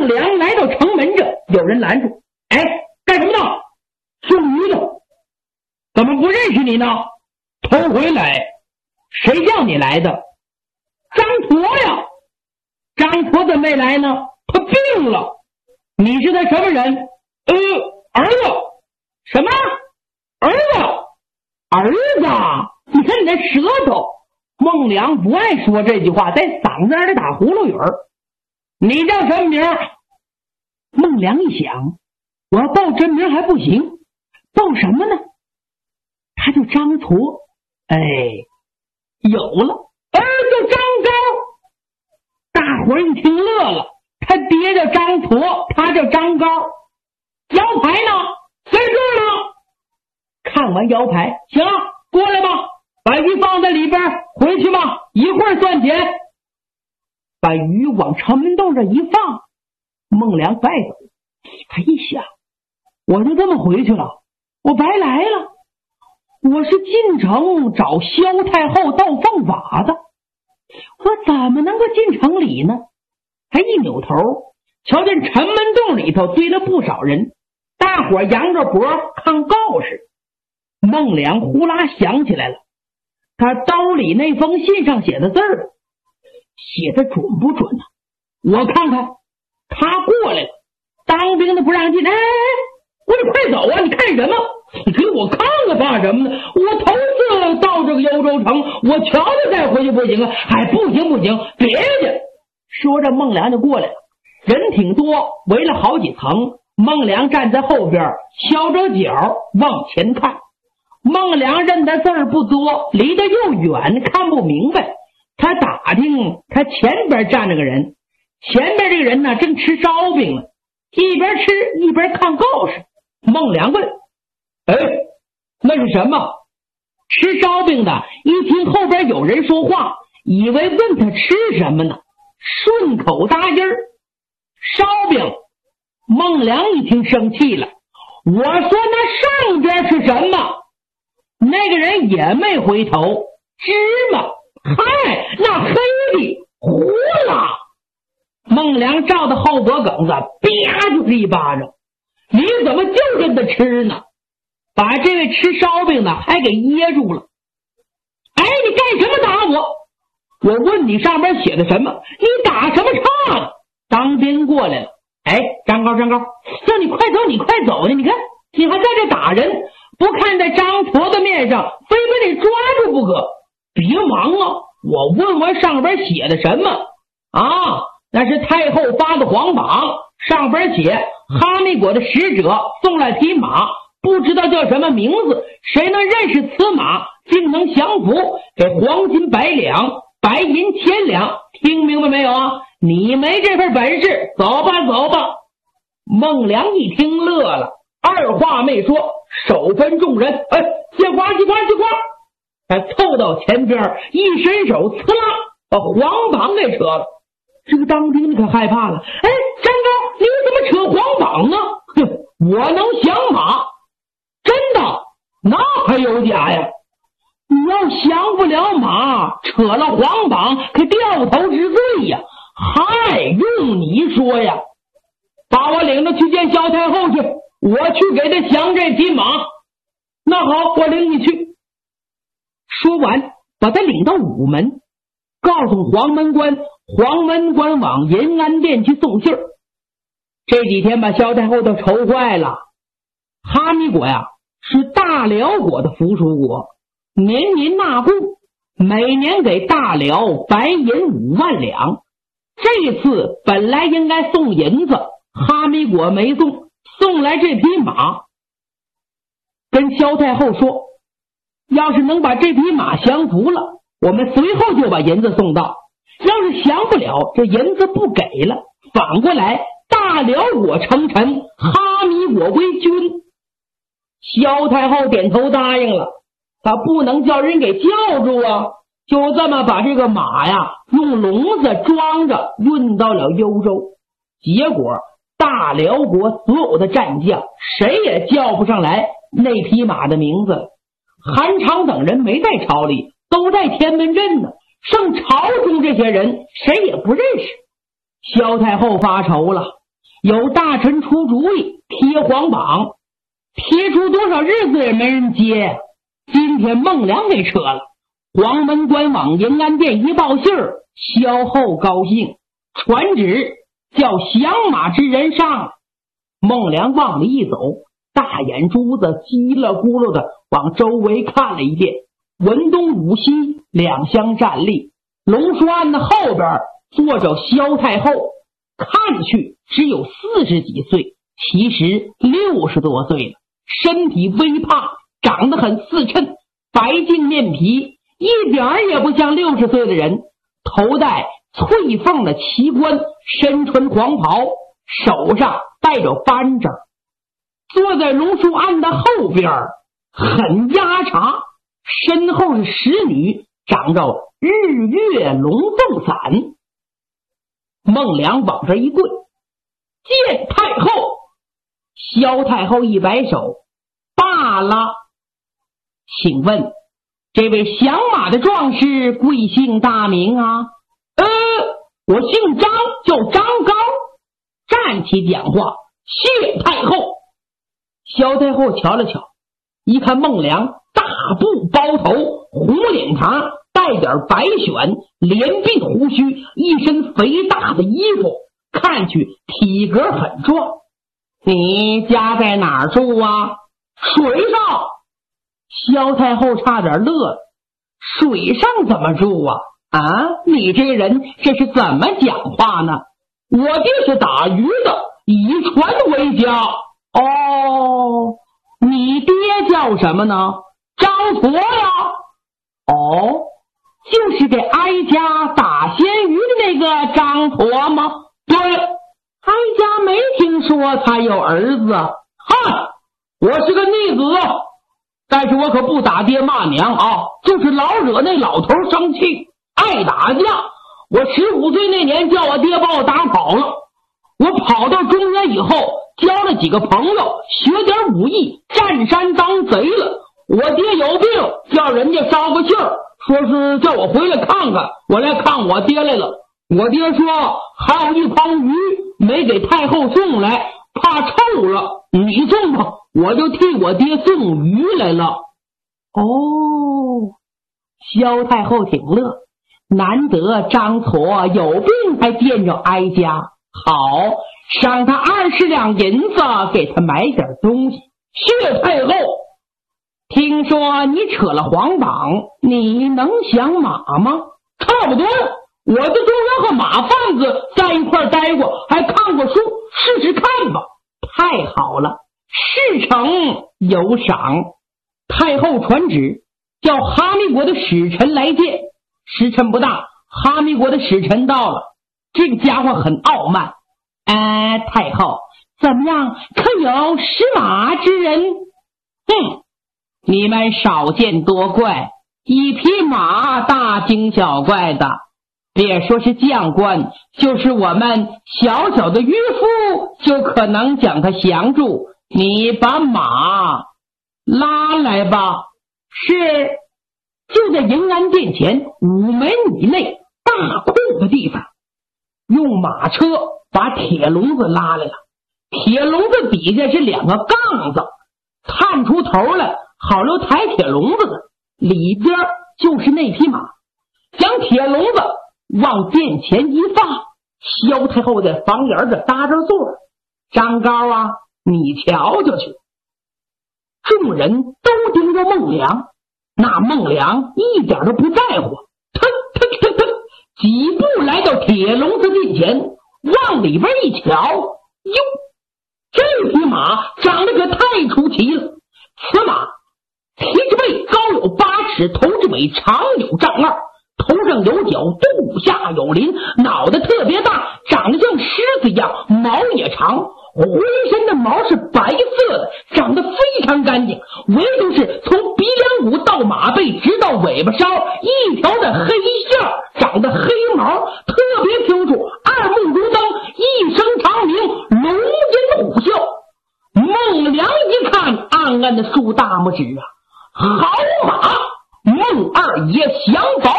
孟良来到城门这，有人拦住。哎，干什么呢？送鱼的。怎么不认识你呢？头回来。谁叫你来的？张驼呀。张驼怎么没来呢？他病了。你是他什么人？儿子。什么？儿子？儿子？你看你那舌头。孟良不爱说这句话，在嗓子眼里打葫芦语儿。你叫什么名？孟良一想，我要报真名还不行，报什么呢？他就张驼。哎，有了，叫张高。大伙儿一听乐了，他爹叫张驼，他叫张高。摇牌呢？在这儿呢。看完摇牌，行，过来吧，把鱼放在里边，回去吧，一会儿算钱。把鱼往城门洞这一放，孟良带走。他一想，我就这么回去了，我白来了。我是进城找萧太后到奉法的，我怎么能够进城里呢？他一扭头，瞧见城门洞里头堆了不少人，大伙扬着脖看告示。孟良呼啦想起来了，他兜里那封信上写的字儿，写的准不准呢？我看看。他过来了，当兵的不让进。哎，我得快走啊！你看什么？你给我看看怕什么呢？我头次到这个幽州城，我瞧瞧再回去不行啊？还不行，别去！说着，孟良就过来了，人挺多，围了好几层。孟良站在后边，翘着脚往前看。孟良认的字儿不多，离得又远，看不明白。他打听，他前边站着个人，前边这个人呢正吃烧饼呢，一边吃一边看告示。孟良问：哎，那是什么？吃烧饼的一听后边有人说话，以为问他吃什么呢，顺口答音儿：烧饼。孟良一听生气了，我说那上边是什么？那个人也没回头。芝麻。嗨，那黑的糊了。孟良照着后脖梗子啪就是一巴掌。你怎么就跟他吃呢？把这位吃烧饼的还给噎住了。哎，你干什么打我？我问你上边写的什么？你打什么岔呢？当兵过来了。哎，张高，叫你快走呢！你看你还在这打人，不看在张驼的面上，非把你抓住不可。别忙啊，我问问上边写的什么啊？那是太后发的皇榜，上边写哈密国的使者送来匹马，不知道叫什么名字，谁能认识此马，竟能降服，给黄金100两，白银1000两。听明白没有啊？你没这份本事，走吧。孟良一听乐了，二话没说，手分众人，哎，借花。他凑到前边，一伸手，呲啦，把黄榜给扯了。这个当兵的可害怕了。哎，张高，你怎么扯黄榜呢？哼，我能降马，真的，那还有假呀？你要降不了马，扯了黄榜，可掉头之罪呀！嗨，用你说呀！把我领着去见萧太后去，我去给他降这匹马。那好，我领你去。说完，把他领到午门，告诉黄门官往银安殿去送信儿。这几天把萧太后都愁坏了。哈密国呀，是大辽国的附属国，年年纳贡，每年给大辽白银5万两。这次本来应该送银子，哈密国没送，送来这匹马。跟萧太后说，要是能把这匹马降服了，我们随后就把银子送到。要是降不了，这银子不给了，反过来大辽国称臣，哈密国归军。萧太后点头答应了，他不能叫人给叫住啊，就这么把这个马呀用笼子装着运到了幽州。结果大辽国所有的战将谁也叫不上来那匹马的名字。韩昌等人没在朝里，都在天门镇呢，剩朝中这些人谁也不认识。萧太后发愁了， 有大臣出主意贴黄榜，贴出多少日子也没人接。今天孟良给撤了，黄门官往迎安殿一报信儿，萧后高兴，传旨叫降马之人上。孟良往里一走，大眼珠子叽了咕噜的往周围看了一遍，文东武西两相站立，龙书案的后边坐着萧太后，看去只有40几岁，其实60多岁了，身体微胖，长得很似衬，白净面皮，一点也不像60岁的人，头戴翠凤的旗冠，身穿黄袍，手上戴着扳指，坐在龙书案的后边很压茶，身后是使女，长着日月龙凤伞。孟良往这一跪，见太后。萧太后一摆手，罢了，请问这位降马的壮士贵姓大名啊？我姓张，叫张高。站起讲话，谢太后。萧太后瞧了瞧，一看孟良大布包头，红脸膛，带点白选，连鬓胡须，一身肥大的衣服，看去体格很壮。你家在哪儿住啊？水上。萧太后差点乐了，水上怎么住啊？你这人这是怎么讲话呢？我爹是打鱼的，以船为家。哦，你爹叫什么呢？张矬呀。哦，就是给哀家打鲜鱼的那个张矬吗？对，哀家没听说他有儿子。嗨，我是个逆子，但是我可不打爹骂娘啊，就是老惹那老头生气，爱打架。我15岁那年叫我爹把我打跑了，我跑到中原以后交了几个朋友，学点武艺，占山当贼了。我爹有病，叫人家捎个信儿，说是叫我回来看看，我来看我爹来了。我爹说还有一筐鱼没给太后送来，怕臭了，你送吧，我就替我爹送鱼来了。哦，萧太后挺乐，难得张矬有病还见着哀家，好，赏他20两银子，给他买点东西。谢太后。听说你扯了黄榜，你能降马吗？差不多，我在中原和马贩子在一块待过，还看过书，试试看吧。太好了，事成有赏。太后传旨，叫哈密国的使臣来见。时辰不大，哈密国的使臣到了，这个家伙很傲慢。太后，怎么样？可有使马之人？你们少见多怪，一匹马大惊小怪的，别说是将官，就是我们小小的渔夫就可能将他降住。你把马拉来吧。是。就在迎安殿前5门以内大空的地方，用马车把铁笼子拉来了。铁笼子底下是2个杠子，探出头来好留抬铁笼子的，里边就是那匹马。将铁笼子往殿前一放，萧太后在房檐这搭着座，张高啊，你瞧瞧去。众人都盯着孟良，那孟良一点都不在乎，几步来到铁笼子近前，往里边一瞧，哟，这匹马长得可太出奇了。此马蹄子背高有8尺，头至尾长有丈2，头上有角，肚下有鳞，脑袋特别大，长得像狮子一样，毛也长，浑身的毛是白色的，长得非常干净，唯独是从鼻梁骨到马背直到尾巴梢一条的黑线，长得黑毛特别清楚，二目如灯，一声长鸣，龙吟虎啸。孟良一看，暗暗的竖大拇指啊，好马，孟二爷降宝